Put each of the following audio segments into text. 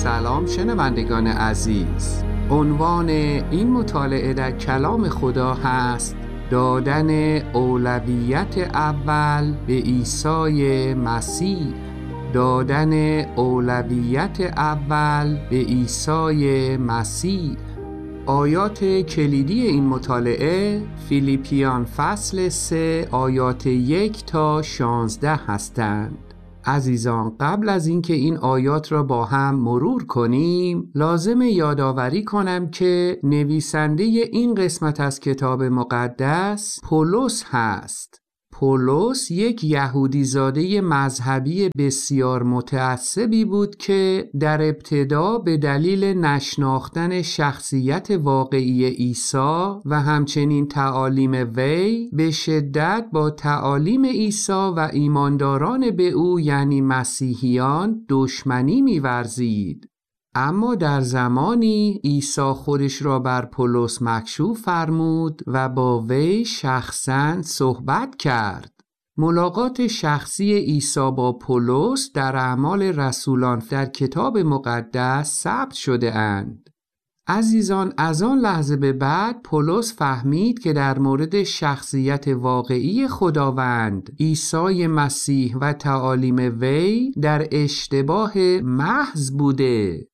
سلام شنوندگان عزیز. عنوان این مطالعه در کلام خدا هست دادن اولویت اول به عیسی مسیح. دادن اولویت اول به عیسی مسیح. آیات کلیدی این مطالعه فیلیپیان فصل 3 آیات 1 تا 16 هستند. عزیزان، قبل از اینکه این آیات را با هم مرور کنیم لازم یادآوری کنم که نویسنده این قسمت از کتاب مقدس پولس هست. پولس یک یهودی زاده مذهبی بسیار متعصبی بود که در ابتدا به دلیل نشناختن شخصیت واقعی عیسی و همچنین تعالیم وی به شدت با تعالیم عیسی و ایمانداران به او یعنی مسیحیان دشمنی می‌ورزید. اما در زمانی عیسی خودش را بر پولس مکشوف فرمود و با وی شخصاً صحبت کرد. ملاقات شخصی عیسی با پولس در اعمال رسولان در کتاب مقدس ثبت شده اند. عزیزان، از آن لحظه به بعد پولس فهمید که در مورد شخصیت واقعی خداوند عیسی مسیح و تعالیم وی در اشتباه محض بوده.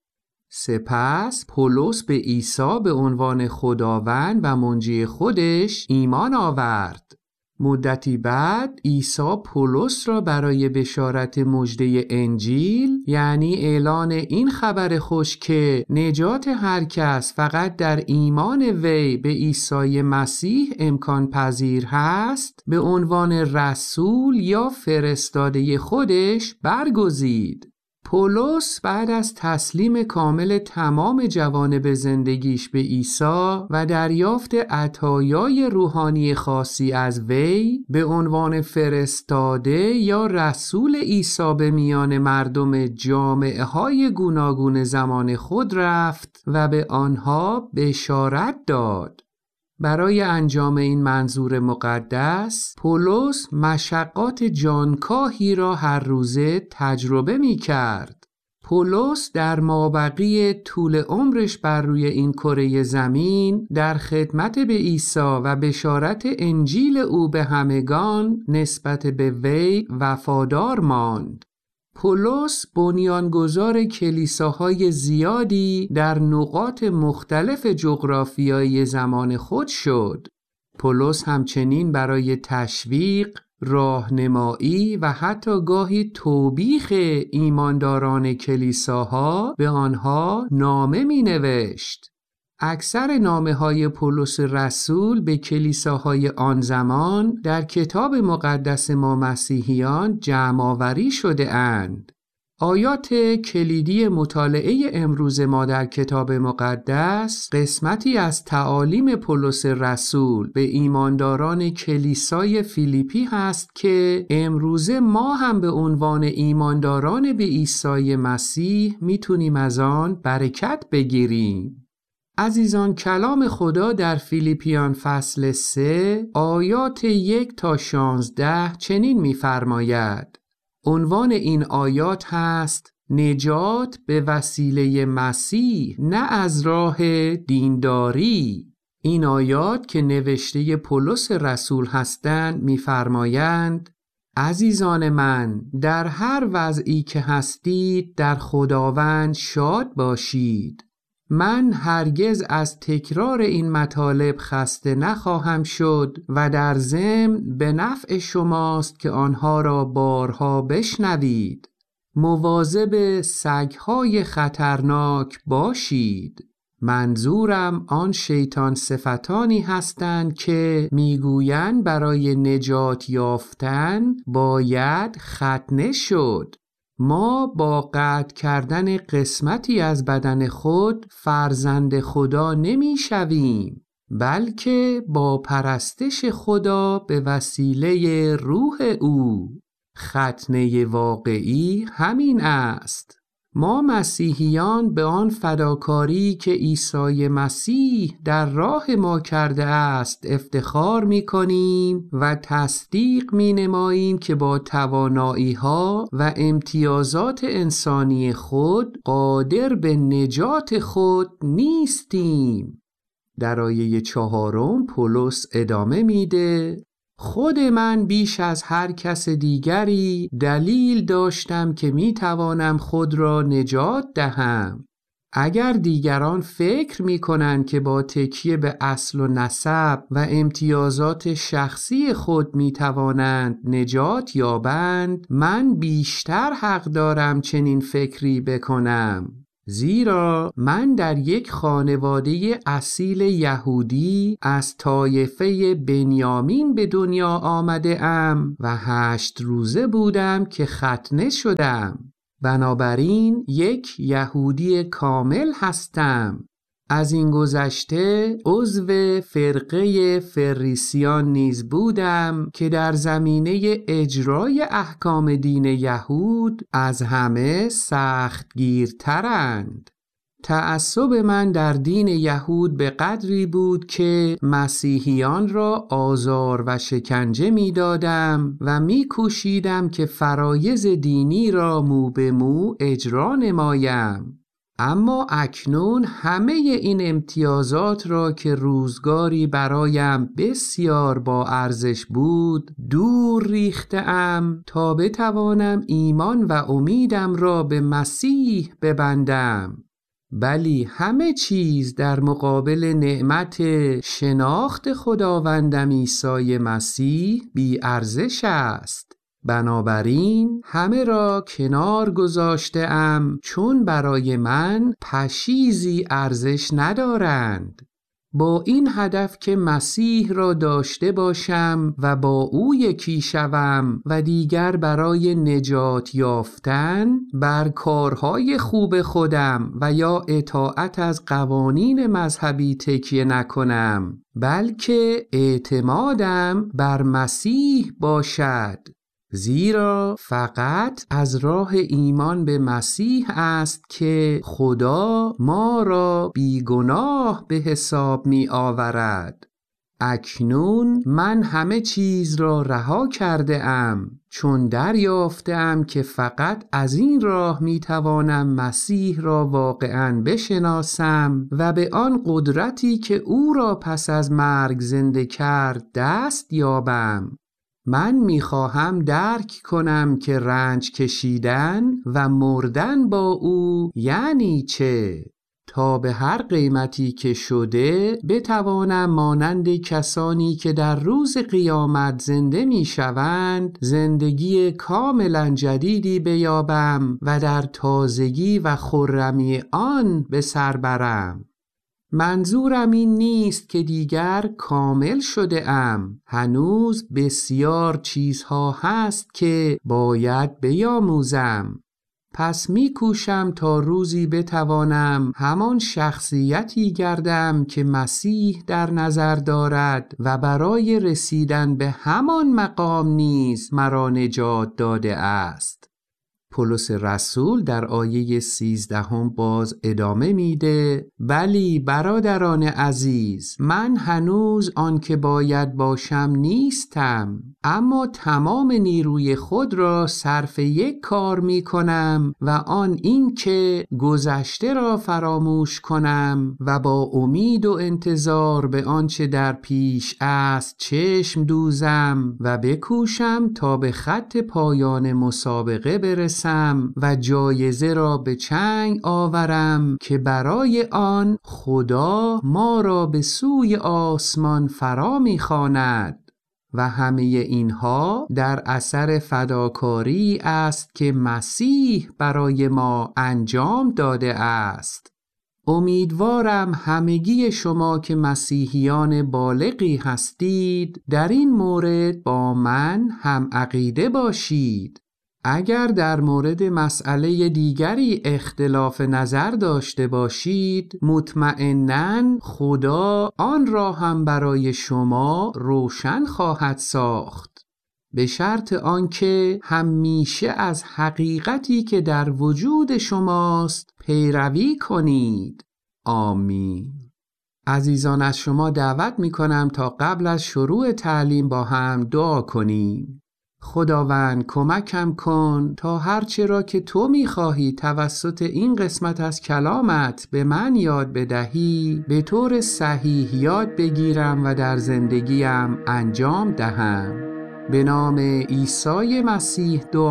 سپس پولس به عیسی به عنوان خداوند و منجی خودش ایمان آورد. مدتی بعد عیسی پولس را برای بشارت مژده انجیل یعنی اعلان این خبر خوش که نجات هر کس فقط در ایمان وی به عیسی مسیح امکان پذیر هست به عنوان رسول یا فرستاده خودش برگزید. پولس بعد از تسلیم کامل تمام جوانب زندگیش به عیسی و دریافت عطایای روحانی خاصی از وی به عنوان فرستاده یا رسول عیسی به میان مردم جامعه های گوناگون زمان خود رفت و به آنها بشارت داد. برای انجام این منظور مقدس پولس مشقات جانکاهی را هر روزه تجربه می کرد. پولس در مابقی طول عمرش بر روی این کره زمین در خدمت به عیسی و بشارت انجیل او به همگان نسبت به وی وفادار ماند. پولس بنیانگذار کلیساهای زیادی در نقاط مختلف جغرافیایی زمان خود شد. پولس همچنین برای تشویق، راهنمایی و حتی گاهی توبیخ ایمانداران کلیساها به آنها نامه می نوشت. اکثر نامه‌های پولس رسول به کلیساهای آن زمان در کتاب مقدس ما مسیحیان جمع‌آوری شده اند. آیات کلیدی مطالعه امروز ما در کتاب مقدس قسمتی از تعالیم پولس رسول به ایمانداران کلیسای فیلیپی هست که امروزه ما هم به عنوان ایمانداران به عیسی مسیح میتونیم از آن برکت بگیریم. عزیزان، کلام خدا در فیلیپیان فصل 3 آیات 1 تا 16 چنین می‌فرماید. عنوان این آیات هست نجات به وسیله مسیح نه از راه دینداری. این آیات که نوشته پولس رسول هستند می‌فرمایند عزیزان من، در هر وضعی که هستید در خداوند شاد باشید. من هرگز از تکرار این مطالب خسته نخواهم شد و در ضمن به نفع شماست که آنها را بارها بشنوید. مواظب سگ‌های خطرناک باشید. منظورم آن شیطان صفتانی هستند که میگویند برای نجات یافتن باید ختنه شد. ما با قطع کردن قسمتی از بدن خود فرزند خدا نمی شویم، بلکه با پرستش خدا به وسیله روح او. ختنه واقعی همین است. ما مسیحیان به آن فداکاری که عیسی مسیح در راه ما کرده است افتخار می کنیم و تصدیق می نماییم که با توانایی‌ها و امتیازات انسانی خود قادر به نجات خود نیستیم. در آیه 4 پولس ادامه میده: خود من بیش از هر کس دیگری دلیل داشتم که می توانم خود را نجات دهم. اگر دیگران فکر می کنند که با تکیه به اصل و نسب و امتیازات شخصی خود می توانند نجات یابند، من بیشتر حق دارم چنین فکری بکنم. زیرا من در یک خانواده اصیل یهودی از طایفه بنیامین به دنیا آمده ام و 8 روزه بودم که ختنه شدم. بنابراین یک یهودی کامل هستم. از این گذشته عضو فرقه فریسیان نیز بودم که در زمینه اجرای احکام دین یهود از همه سختگیرترند. تعصب من در دین یهود به قدری بود که مسیحیان را آزار و شکنجه می دادم و می کوشیدم که فرایض دینی را مو به مو اجرا نمایم. اما اکنون همه این امتیازات را که روزگاری برایم بسیار با ارزش بود دور ریختم تا بتوانم ایمان و امیدم را به مسیح ببندم. بلی همه چیز در مقابل نعمت شناخت خداوندم عیسی مسیح بی ارزش است. بنابراین همه را کنار گذاشته ام چون برای من پشیزی ارزش ندارند. با این هدف که مسیح را داشته باشم و با او یکی شوم و دیگر برای نجات یافتن بر کارهای خوب خودم و یا اطاعت از قوانین مذهبی تکیه نکنم، بلکه اعتمادم بر مسیح باشد. زیرا فقط از راه ایمان به مسیح است که خدا ما را بیگناه به حساب می آورد. اکنون من همه چیز را رها کرده ام چون دریافته ام که فقط از این راه می توانم مسیح را واقعاً بشناسم و به آن قدرتی که او را پس از مرگ زنده کرد دست یابم. من میخواهم درک کنم که رنج کشیدن و مردن با او یعنی چه، تا به هر قیمتی که شده بتوانم مانند کسانی که در روز قیامت زنده میشوند زندگی کاملا جدیدی بیابم و در تازگی و خرمی آن به سر برم. منظورم این نیست که دیگر کامل شده ام. هنوز بسیار چیزها هست که باید بیاموزم. پس میکوشم تا روزی بتوانم همان شخصیتی گردم که مسیح در نظر دارد و برای رسیدن به همان مقام نیز مرا نجات داده است. پولس رسول در آیه 13 باز ادامه میده: بلی برادران عزیز، من هنوز آن که باید باشم نیستم، اما تمام نیروی خود را صرف یک کار می کنم و آن این که گذشته را فراموش کنم و با امید و انتظار به آنچه در پیش است چشم دوزم و بکوشم تا به خط پایان مسابقه برسم و جایزه را به چنگ آورم که برای آن خدا ما را به سوی آسمان فرا می‌خواند. و همه اینها در اثر فداکاری است که مسیح برای ما انجام داده است. امیدوارم همگی شما که مسیحیان بالغی هستید در این مورد با من هم عقیده باشید. اگر در مورد مسئله دیگری اختلاف نظر داشته باشید، مطمئناً خدا آن را هم برای شما روشن خواهد ساخت. به شرط آنکه همیشه از حقیقتی که در وجود شماست پیروی کنید. آمین. عزیزان، از شما دعوت می کنم تا قبل از شروع تعلیم با هم دعا کنیم. خداوند کمکم کن تا هرچه را که تو می خواهی توسط این قسمت از کلامت به من یاد بدهی به طور صحیح یاد بگیرم و در زندگیم انجام دهم. به نام عیسی مسیح دعا